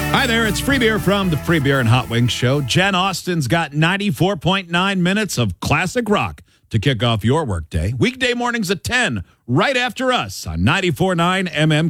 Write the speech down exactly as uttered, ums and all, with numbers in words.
Hi there, it's Free Beer from the Free Beer and Hot Wings Show. Jen Austen's got ninety-four point nine minutes of classic rock to kick off your workday. Weekday mornings at ten, right after us on ninety-four point nine M M.